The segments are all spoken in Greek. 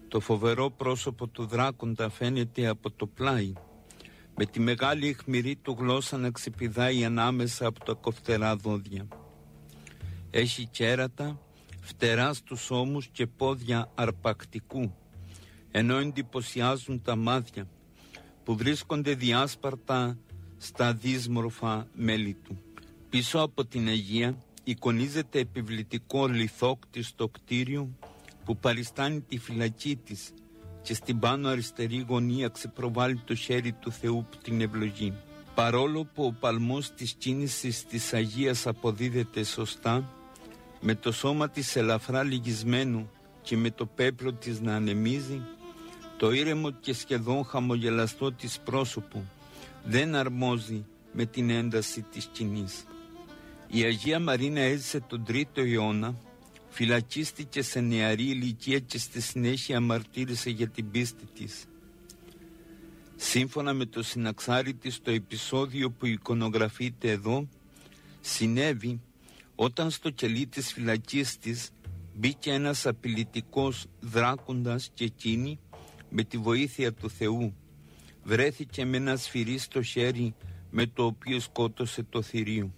Το φοβερό πρόσωπο του δράκοντα φαίνεται από το πλάι, με τη μεγάλη αιχμηρή του γλώσσα να ξεπηδάει ανάμεσα από τα κοφτερά δόντια. Έχει κέρατα, φτερά στους ώμους και πόδια αρπακτικού, ενώ εντυπωσιάζουν τα μάτια που βρίσκονται διάσπαρτα στα δύσμορφα μέλη του. Πίσω από την Αγία εικονίζεται επιβλητικό λιθόκτιστο κτίριο που παριστάνει τη φυλακή της και στην πάνω αριστερή γωνία ξεπροβάλλει το χέρι του Θεού που την ευλογεί. Παρόλο που ο παλμός της κίνησης της Αγίας αποδίδεται σωστά, με το σώμα της ελαφρά λυγισμένο και με το πέπλο της να ανεμίζει, το ήρεμο και σχεδόν χαμογελαστό της πρόσωπο δεν αρμόζει με την ένταση της σκηνής. Η Αγία Μαρίνα έζησε τον 3ο αιώνα, φυλακίστηκε σε νεαρή ηλικία και στη συνέχεια μαρτύρησε για την πίστη της. Σύμφωνα με το συναξάρι της, το επεισόδιο που εικονογραφείται εδώ συνέβη όταν στο κελί της φυλακής της μπήκε ένας απειλητικός δράκοντας και εκείνη, με τη βοήθεια του Θεού, βρέθηκε με ένα σφυρί στο χέρι με το οποίο σκότωσε το θηρίο.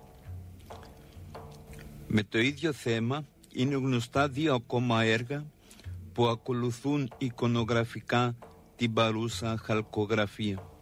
Με το ίδιο θέμα είναι γνωστά 2 ακόμα έργα που ακολουθούν εικονογραφικά την παρούσα χαλκογραφία.